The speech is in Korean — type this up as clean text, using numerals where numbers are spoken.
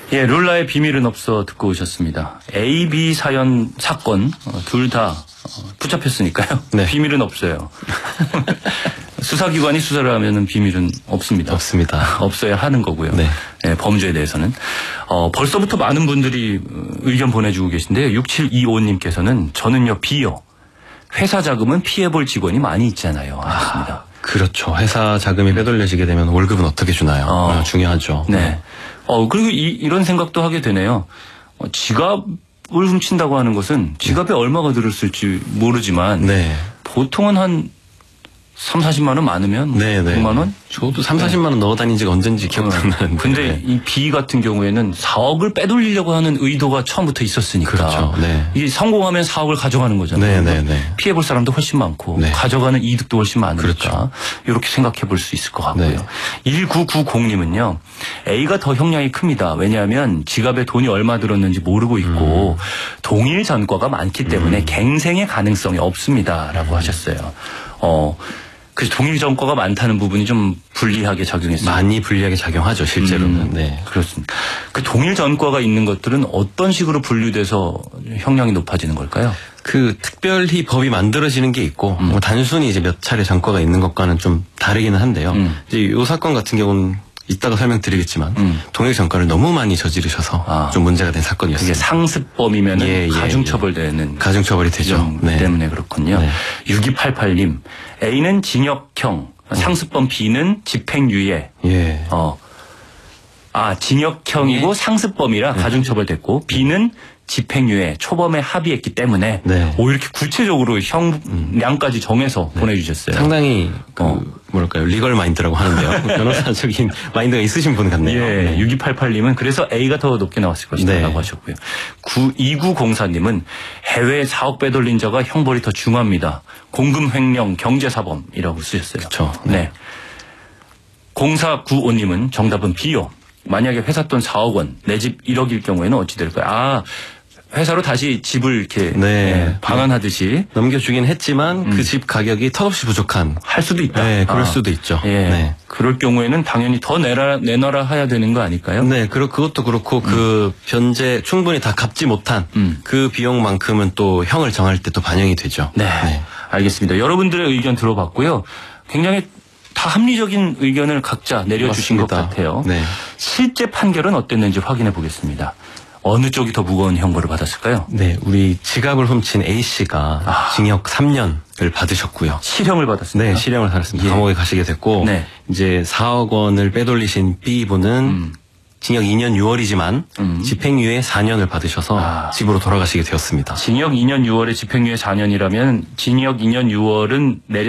예, 룰라의 비밀은 없어 듣고 오셨습니다. A, B 사건 둘 다 붙잡혔으니까요. 네. 비밀은 없어요. 수사기관이 수사를 하면은 비밀은 없습니다. 없습니다. 없어야 하는 거고요. 네. 예, 범죄에 대해서는. 벌써부터 많은 분들이 의견 보내주고 계신데요. 6725님께서는 저는요, B요. 회사 자금은 피해볼 직원이 많이 있잖아요. 하셨습니다. 그렇죠. 회사 자금이 빼돌려지게 되면 월급은 어떻게 주나요? 중요하죠. 네. 그리고 이런 생각도 하게 되네요. 지갑을 훔친다고 하는 것은 지갑에 얼마가 들었을지 모르지만 네. 보통은 한 3, 40만 원 많으면 100만 원? 저도 3, 40만 원 넣어 다닌 지가 언젠지 기억도 안 나는데. 근데 이 B 같은 경우에는 4억을 빼돌리려고 하는 의도가 처음부터 있었으니까. 그렇죠. 네. 이게 성공하면 4억을 가져가는 거잖아요. 네. 피해볼 사람도 훨씬 많고 네. 가져가는 이득도 훨씬 많으니까. 그렇죠. 이렇게 생각해 볼 수 있을 것 같고요. 네. 1990님은요. A가 더 형량이 큽니다. 왜냐하면 지갑에 돈이 얼마 들었는지 모르고 있고 동일 전과가 많기 때문에 갱생의 가능성이 없습니다라고 하셨어요. 그 동일 전과가 많다는 부분이 좀 불리하게 작용했습니다. 많이 불리하게 작용하죠, 실제로는. 네. 그렇습니다. 그 동일 전과가 있는 것들은 어떤 식으로 분류돼서 형량이 높아지는 걸까요? 특별히 법이 만들어지는 게 있고, 단순히 이제 몇 차례 전과가 있는 것과는 좀 다르기는 한데요. 이제 이 사건 같은 경우는 이따가 설명드리겠지만, 동일 전과를 너무 많이 저지르셔서 좀 문제가 된 사건이었습니다. 이게 상습범이면 가중처벌되는. 가중처벌이 되죠. 네. 때문에 그렇군요. 네. 6288님, A는 징역형, 상습범 B는 집행유예. 예. 징역형이고 상습범이라 가중처벌됐고 B는 집행유예, 초범에 합의했기 때문에 이렇게 구체적으로 형량까지 정해서 보내주셨어요. 상당히 뭐랄까요, 리걸 마인드라고 하는데요. 변호사적인 마인드가 있으신 분 같네요. 예, 6288님은 그래서 A가 더 높게 나왔을 것이라고 하셨고요. 2904님은 해외에 4억 빼돌린 자가 형벌이 더 중합니다. 공금 횡령 경제사범이라고 쓰셨어요. 그렇죠. 네. 0495님은 정답은 B요. 만약에 회사 돈 4억 원, 내 집 1억일 경우에는 어찌 될까요? 회사로 다시 집을 이렇게 방한하듯이 넘겨주긴 했지만 그 집 가격이 턱없이 부족한. 할 수도 있다. 네, 그럴 수도 있죠. 예. 네. 그럴 경우에는 당연히 더 내놔라 해야 되는 거 아닐까요? 네, 그것도 그렇고 그 현재 충분히 다 갚지 못한 그 비용만큼은 또 형을 정할 때 또 반영이 되죠. 네. 알겠습니다. 여러분들의 의견 들어봤고요. 굉장히 다 합리적인 의견을 각자 내려주신 것 같아요. 네. 실제 판결은 어땠는지 확인해 보겠습니다. 어느 쪽이 더 무거운 형벌을 받았을까요? 네, 우리 지갑을 훔친 A씨가 징역 3년을 받으셨고요. 실형을 받았습니다. 네, 실형을 받았습니다. 감옥에 가시게 됐고, 이제 4억 원을 빼돌리신 B분은 징역 2년 6월이지만 집행유예 4년을 받으셔서 집으로 돌아가시게 되었습니다. 징역 2년 6월에 집행유예 4년이라면 징역 2년 6월은